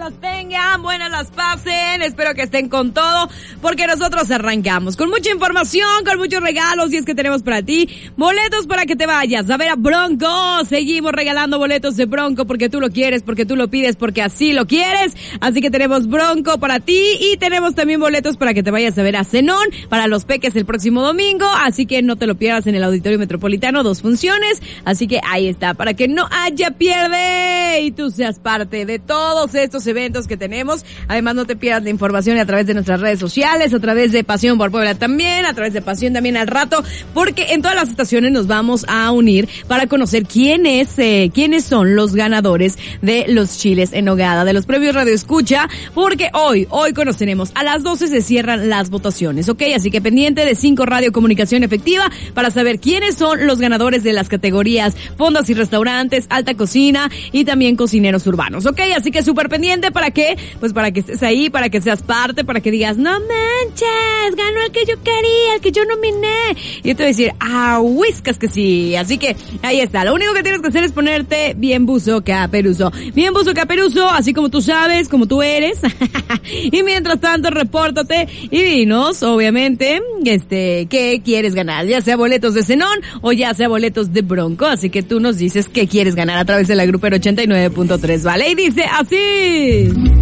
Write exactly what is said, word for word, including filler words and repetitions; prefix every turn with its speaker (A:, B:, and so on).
A: las tengan, buenas las pasen, espero que estén con todo, porque nosotros arrancamos con mucha información, con muchos regalos, y es que tenemos para ti boletos para que te vayas a ver a Bronco. Seguimos regalando boletos de Bronco porque tú lo quieres, porque tú lo pides, porque así lo quieres, así que tenemos Bronco para ti, y tenemos también boletos para que te vayas a ver a Zenón, para los peques el próximo domingo, así que no te lo pierdas en el Auditorio Metropolitano, dos funciones, así que ahí está, para que no haya pierde y tú seas parte de todos estos eventos que tenemos. Además, no te pierdas la información a través de nuestras redes sociales, a través de Pasión por Puebla también, a través de Pasión también al rato, porque en todas las estaciones nos vamos a unir para conocer quién es, eh, quiénes son los ganadores de los chiles en nogada, de los premios Radio Escucha, porque hoy, hoy conoceremos, a las doce se cierran las votaciones, ¿ok? Así que pendiente de cinco Radio Comunicación Efectiva para saber quiénes son los ganadores de las categorías fondas y restaurantes, alta cocina y también cocineros urbanos, ¿ok? Así que súper pendiente, ¿para qué? Pues para que estés ahí, para que seas parte, para que digas, no manches, ganó el que yo quería, el que yo nominé. Y yo te voy a decir, ah, whiskas que sí. Así que ahí está, lo único que tienes que hacer es ponerte bien buzo caperuso. Bien buzo caperuso, así como tú sabes, como tú eres. Y mientras tanto, repórtate y dinos, obviamente, este, qué quieres ganar, ya sea boletos de Zenón o ya sea boletos de Bronco. Así que tú nos dices qué quieres ganar a través de la Grupero ochenta y nueve punto tres, ¿vale? Y dice así.